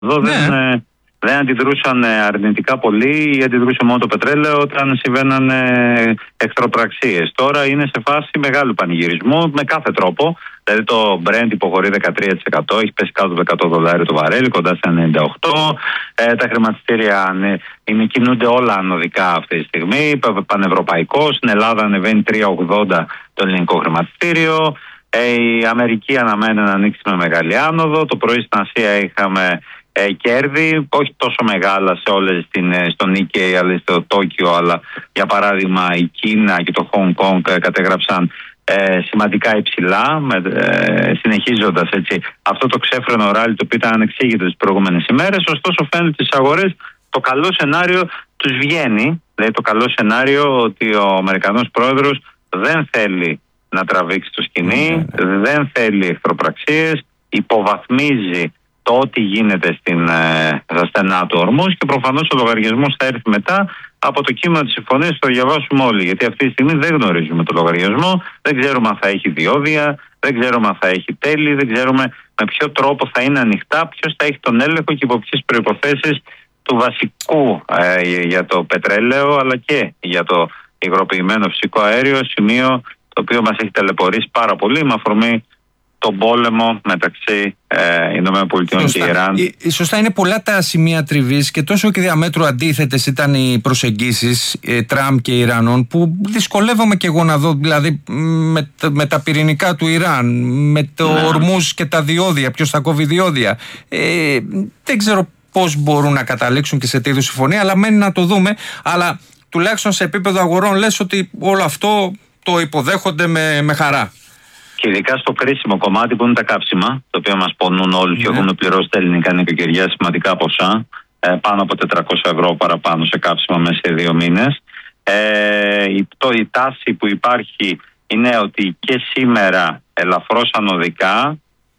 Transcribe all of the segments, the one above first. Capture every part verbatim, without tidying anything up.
Εδώ Ναι. δεν, ε, δεν αντιδρούσαν ε, αρνητικά πολύ ή αντιδρούσε μόνο το πετρέλαιο όταν συμβαίναν ε, εχθροπραξίες. Τώρα είναι σε φάση μεγάλου πανηγυρισμού με κάθε τρόπο. Δηλαδή το Brent υποχωρεί δεκατρία τοις εκατό, έχει πέσει κάτω από εκατό δολάρια το βαρέλι, κοντά στα ενενήντα οκτώ. Ε, τα χρηματιστήρια ναι, είναι, κινούνται όλα ανωδικά αυτή τη στιγμή. Πανευρωπαϊκό, στην Ελλάδα ανεβαίνει τρία ογδόντα το ελληνικό χρηματιστήριο. Ε, η Αμερική αναμένει να ανοίξει με μεγάλη άνοδο. Το πρωί στην Ασία είχαμε ε, κέρδη, όχι τόσο μεγάλα σε όλες την, στο Νίκεϊ αλλά στο Τόκιο, αλλά για παράδειγμα η Κίνα και το Χονγκ Κονγκ κατέγραψαν Ε, σημαντικά υψηλά, με, ε, συνεχίζοντας έτσι αυτό το ξέφρενο ράλι το οποίο ήταν ανεξήγητο τις προηγούμενες ημέρες. Ωστόσο φαίνεται στις αγορές το καλό σενάριο τους βγαίνει. Δηλαδή το καλό σενάριο ότι ο Αμερικανός πρόεδρος δεν θέλει να τραβήξει το σκηνή, mm. δεν θέλει εχθροπραξίες, υποβαθμίζει το ό,τι γίνεται στην, ε, στα στενά του ορμούς και προφανώς ο λογαριασμός θα έρθει μετά από το κείμενο της συμφωνίας που θα διαβάσουμε όλοι. Γιατί αυτή τη στιγμή δεν γνωρίζουμε το λογαριασμό, δεν ξέρουμε αν θα έχει διόδια, δεν ξέρουμε αν θα έχει τέλη, δεν ξέρουμε με ποιο τρόπο θα είναι ανοιχτά, ποιος θα έχει τον έλεγχο και υπό ποιες προϋποθέσεις του βασικού ε, για το πετρέλαιο αλλά και για το υγροποιημένο φυσικό αέριο, σημείο το οποίο μας έχει ταλαιπωρήσει πάρα πολύ με αφορμή τον πόλεμο μεταξύ ε, Ηνωμένων Πολιτειών και Ιράν. Ε, σωστά, είναι πολλά τα σημεία τριβής και τόσο και διαμέτρου αντίθετες ήταν οι προσεγγίσεις ε, Τραμπ και Ιρανών, που δυσκολεύομαι και εγώ να δω, δηλαδή με, με τα πυρηνικά του Ιράν, με το ναι. ορμούς και τα διόδια, ποιος θα κόβει διόδια. Ε, δεν ξέρω πώς μπορούν να καταλήξουν και σε τι είδους συμφωνία, αλλά μένει να το δούμε. Αλλά τουλάχιστον σε επίπεδο αγορών λες ότι όλο αυτό το υποδέχονται με, με χαρά. Και ειδικά στο κρίσιμο κομμάτι που είναι τα καύσιμα, το οποίο μας πονούν όλους yeah. και έχουν πληρώσει τα ελληνικά νοικοκυριά σημαντικά ποσά, ε, πάνω από τετρακόσια ευρώ παραπάνω σε καύσιμα μέσα σε δύο μήνες. Ε, η, το, η τάση που υπάρχει είναι ότι και σήμερα ελαφρώς ανωδικά,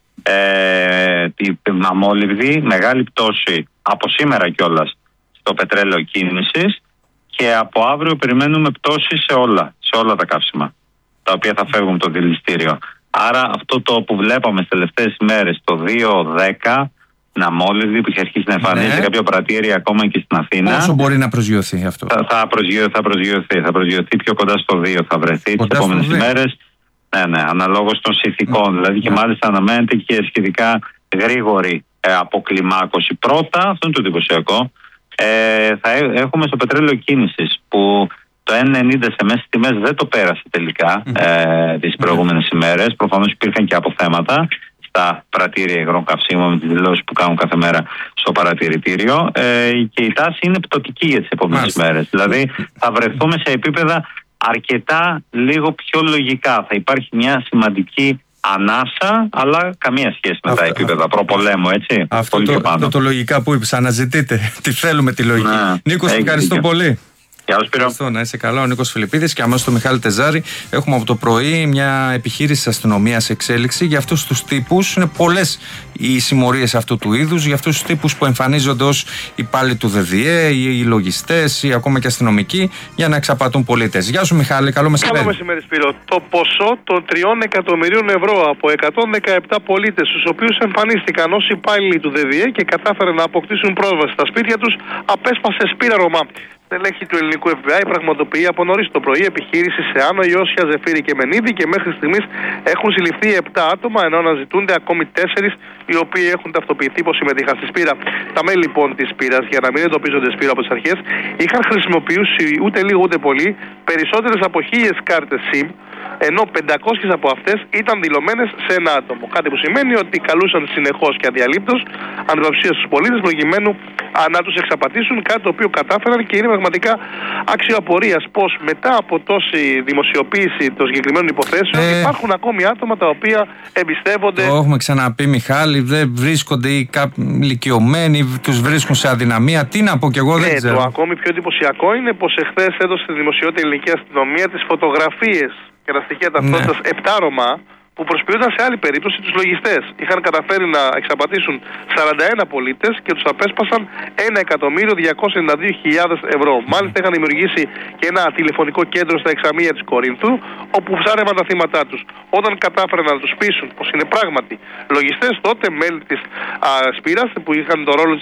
ε, τη αμόλυβδη, μεγάλη πτώση από σήμερα κιόλας στο πετρέλαιο κίνησης και από αύριο περιμένουμε πτώση σε όλα, σε όλα τα καύσιμα, τα οποία θα φεύγουν το δηληστήριο. Άρα αυτό το που βλέπαμε στις τελευταίες ημέρες, το δύο δέκα, να μόλυβδη που είχε αρχίσει να εμφανίζεται ναι. κάποια πρατήρια ακόμα και στην Αθήνα. Πόσο μπορεί να προσγειωθεί αυτό? Θα, θα, προσγειωθεί, θα, προσγειωθεί, θα προσγειωθεί πιο κοντά στο δύο, θα βρεθεί τις επόμενες ημέρες. Ναι, ναι, αναλόγως των συνθηκών. Mm. Δηλαδή και mm. μάλιστα αναμένεται και σχετικά γρήγορη ε, αποκλιμάκωση. Πρώτα, αυτό είναι το εντυπωσιακό, ε, θα έχουμε στο πετρέλαιο κίνησης που το ένα ενενήντα σε μέσες τιμές δεν το πέρασε τελικά mm. ε, τις προηγούμενες mm. ημέρες. Προφανώς υπήρχαν και αποθέματα στα πρατήρια υγρών καυσίμων με τις δηλώσεις που κάνουν κάθε μέρα στο παρατηρητήριο ε, και η τάση είναι πτωτική για τις επόμενες ημέρες. Δηλαδή θα βρεθούμε σε επίπεδα αρκετά λίγο πιο λογικά. Θα υπάρχει μια σημαντική ανάσα, αλλά καμία σχέση με αυτά, τα επίπεδα προπολέμου, έτσι. Αυτό το, το, το λογικά που είπες, αναζητείτε. Τι θέλουμε τη λογική. Ναι, Νίκο, ευχαριστώ πολύ. Ευχαριστώ, να είσαι καλά. Ο Νίκος Φιλιππίδης και αμέσως το Μιχάλη Τεζάρη. Έχουμε από το πρωί μια επιχείρηση αστυνομίας εξέλιξη για αυτούς τους τύπους. Είναι πολλές οι συμμορίες αυτού του είδους, για αυτούς τους τύπους που εμφανίζονται ως υπάλληλοι του ΔΔΕ, οι λογιστές ή ακόμα και αστυνομικοί, για να εξαπατούν πολίτες. Γεια σου, Μιχάλη, καλό μεσημέρι. Καλό μεσημέρι, Σπύρο. Το ποσό των τριών εκατομμυρίων ευρώ από εκατόν δεκαεπτά πολίτες, στους οποίους εμφανίστηκαν ως υπάλληλοι του ΔΔΕ και κατάφεραν να αποκτήσουν πρόσβαση στα σπίτια τους, απέσπασε Σπύρα Ρωμά. Στελέχη του ελληνικού εφ μπι άι πραγματοποιεί από νωρίς το πρωί επιχείρηση σε Άνω, Ιώσια, Ζεφύρη και Μενίδη και μέχρι στιγμής έχουν συλληφθεί επτά άτομα, ενώ αναζητούνται ακόμη τέσσερις οι οποίοι έχουν ταυτοποιηθεί πως συμμετείχαν στη Σπύρα. Τα μέλη λοιπόν της Σπύρας, για να μην εντοπίζονται Σπύρα από τις αρχές, είχαν χρησιμοποιήσει ούτε λίγο ούτε πολύ περισσότερες από χίλιες κάρτες SIM, ενώ πεντακόσιες από αυτές ήταν δηλωμένες σε ένα άτομο. Κάτι που σημαίνει ότι καλούσαν συνεχώς και αδιαλείπτως αντιπαυσία στους πολίτες προκειμένου να τους εξαπατήσουν, κάτι το οποίο κατάφεραν και είναι πραγματικά άξιο απορίας πως μετά από τόση δημοσιοποίηση των συγκεκριμένων υποθέσεων ε... υπάρχουν ακόμη άτομα τα οποία εμπιστεύονται. Το έχουμε ξαναπεί, Μιχάλη, δεν βρίσκονται οι ηλικιωμένοι, τους βρίσκουν σε αδυναμία. Τι να πω κι εγώ, δεν ναι, ξέρω. Το ακόμη πιο εντυπωσιακό είναι πως εχθές έδωσε στη δημοσιότητα η ελληνική αστυνομία τις φωτογραφίες και τα στοιχεία ταυτότητας ναι. επτά Ρωμά, που προσποιούνταν σε άλλη περίπτωση τους λογιστές. Είχαν καταφέρει να εξαπατήσουν σαράντα ένα πολίτες και τους απέσπασαν ένα εκατομμύριο διακόσιες ενενήντα δύο χιλιάδες ευρώ. Μάλιστα είχαν δημιουργήσει και ένα τηλεφωνικό κέντρο στα εξαμεία της Κορίνθου, όπου ψάρευαν τα θύματα τους. Όταν κατάφεραν να τους πείσουν πως είναι πράγματι λογιστές, τότε μέλη της Σπύρας που είχαν τον ρόλο